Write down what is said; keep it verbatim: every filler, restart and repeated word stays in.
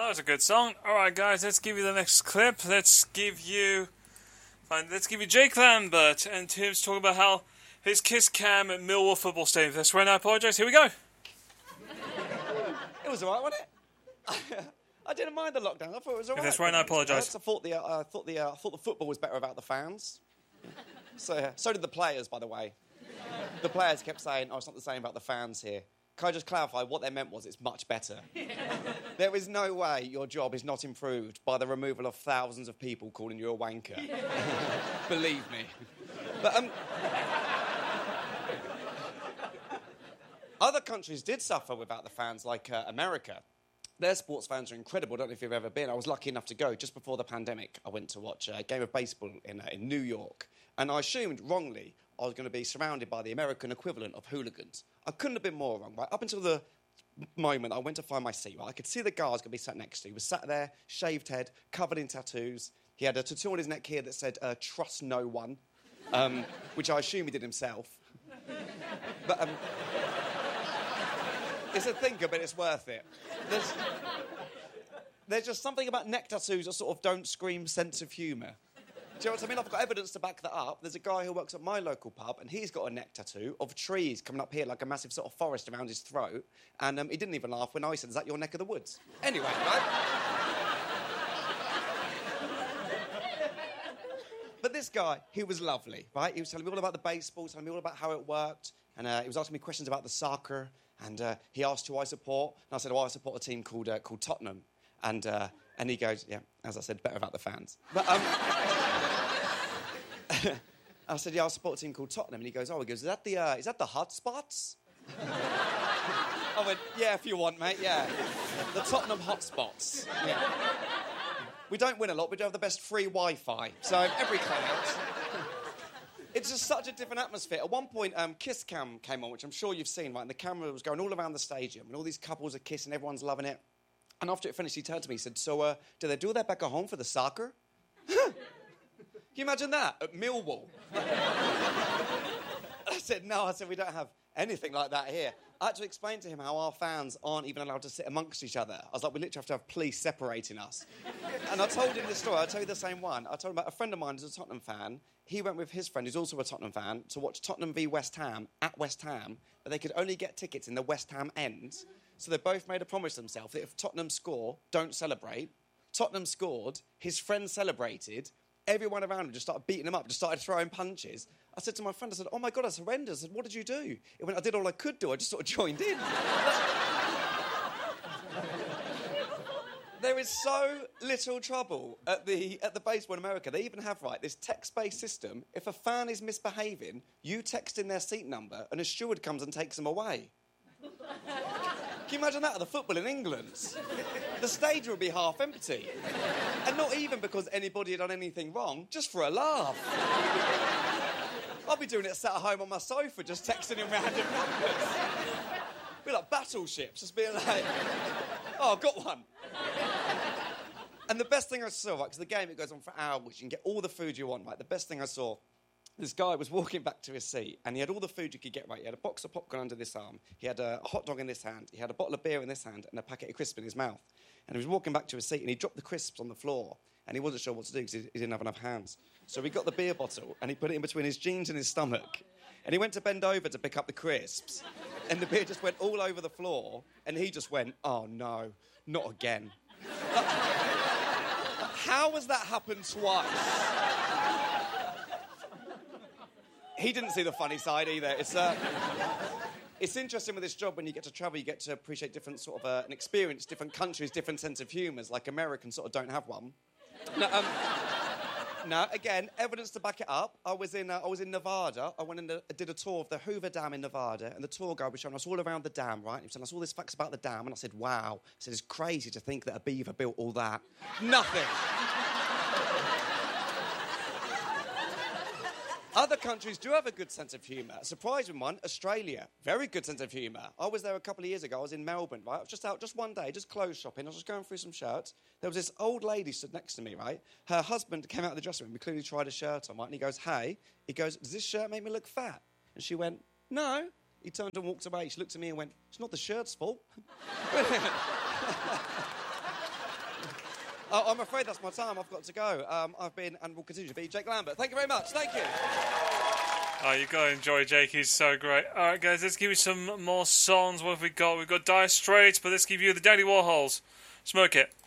that was a good song. All right, guys, let's give you the next clip. Let's give you, fine. Let's give you Jake Lambert and Tim's talking about how his kiss cam at Millwall football stadium. That's when I apologise. Here we go. It was all right, wasn't it? I didn't mind the lockdown. I thought it was all right. That's when I apologise. I thought the uh, I thought the uh, I thought the football was better without the fans. So uh, so did the players, by the way. The players kept saying, "Oh, it's not the same about the fans here." Can I just clarify what they meant was it's much better. There is no way your job is not improved by the removal of thousands of people calling you a wanker. Believe me. But um, other countries did suffer without the fans, like uh, America. Their sports fans are incredible. I don't know if you've ever been. I was lucky enough to go just before the pandemic. I went to watch a game of baseball in, uh, in New York. And I assumed wrongly I was going to be surrounded by the American equivalent of hooligans. I couldn't have been more wrong, right? Up until the moment I went to find my seat, right? I could see the guy I was going to be sat next to. He was sat there, shaved head, covered in tattoos. He had a tattoo on his neck here that said, uh, trust no one, um, which I assume he did himself. But um, it's a thinker, but it's worth it. There's, there's just something about neck tattoos that sort of don't scream sense of humour. Do you know what I mean? I've got evidence to back that up. There's a guy who works at my local pub, and he's got a neck tattoo of trees coming up here like a massive sort of forest around his throat. And um, he didn't even laugh when I said, is that your neck of the woods? Anyway, right? But this guy, he was lovely, right? He was telling me all about the baseball, telling me all about how it worked. And uh, he was asking me questions about the soccer. And uh, he asked who I support. And I said, well, I support a team called, uh, called Tottenham. And... Uh, And he goes, yeah, as I said, better about the fans. But um, I said, yeah, I support a team called Tottenham. And he goes, oh, he goes, is that the, uh, is that the hot spots? I went, yeah, if you want, mate, yeah. The Tottenham hot spots. Yeah. We don't win a lot, we do have the best free Wi-Fi. So every client. It's just such a different atmosphere. At one point, um, Kiss Cam came on, which I'm sure you've seen, right? And the camera was going all around the stadium, and all these couples are kissing, everyone's loving it. And after it finished, he turned to me and said, so, uh, do they do that back at home for the soccer? Can you imagine that? At Millwall. I said, no. I said, we don't have anything like that here. I had to explain to him how our fans aren't even allowed to sit amongst each other. I was like, we literally have to have police separating us. And I told him this story. I'll tell you the same one. I told him about a friend of mine who's a Tottenham fan. He went with his friend, who's also a Tottenham fan, to watch Tottenham v West Ham at West Ham, but they could only get tickets in the West Ham end. So they both made a promise to themselves that if Tottenham score, don't celebrate. Tottenham scored, his friend celebrated, everyone around him just started beating him up, just started throwing punches. I said to my friend, I said, oh my God, that's horrendous. I said, what did you do? He went, I did all I could do, I just sort of joined in. There is so little trouble at the, at the baseball in America. They even have, right, this text-based system. If a fan is misbehaving, you text in their seat number and a steward comes and takes them away. Can you imagine that at the football in England? The stadium would be half empty. And not even because anybody had done anything wrong, just for a laugh. I'll be doing it sat at home on my sofa, just texting in random numbers. Be like battleships, just being like, oh, I've got one. And the best thing I saw, right, because the game, it goes on for hours, you can get all the food you want, right? The best thing I saw, this guy was walking back to his seat, and he had all the food you could get, right? He had a box of popcorn under this arm, he had a hot dog in this hand, he had a bottle of beer in this hand, and a packet of crisps in his mouth. And he was walking back to his seat, and he dropped the crisps on the floor, and he wasn't sure what to do because he, he didn't have enough hands. So he got the beer bottle, and he put it in between his jeans and his stomach. And he went to bend over to pick up the crisps, and the beer just went all over the floor, and he just went, oh, no, not again. How has that happened twice? He didn't see the funny side either. It's uh, it's interesting with this job, when you get to travel, you get to appreciate different sort of uh, an experience, different countries, different sense of humours. Like Americans sort of don't have one. No, um, no, again, evidence to back it up. I was in uh, I was in Nevada. I went and uh, did a tour of the Hoover Dam in Nevada, and the tour guide was showing us all around the dam, right? He was telling us all these facts about the dam, and I said, wow. I said, it's crazy to think that a beaver built all that. Nothing. Other countries do have a good sense of humour. A surprising one, Australia. Very good sense of humour. I was there a couple of years ago. I was in Melbourne, right? I was just out just one day, just clothes shopping. I was just going through some shirts. There was this old lady stood next to me, right? Her husband came out of the dressing room. He clearly tried a shirt on, right? And he goes, hey. He goes, does this shirt make me look fat? And she went, no. He turned and walked away. She looked at me and went, it's not the shirt's fault. uh, I'm afraid that's my time. I've got to go. Um, I've been and will continue to be Jake Lambert. Thank you very much. Thank you. Oh, you got to enjoy Jake. He's so great. All right, guys, let's give you some more songs. What have we got? We've got Dire Straits, but let's give you the Dandy Warhols. Smoke it.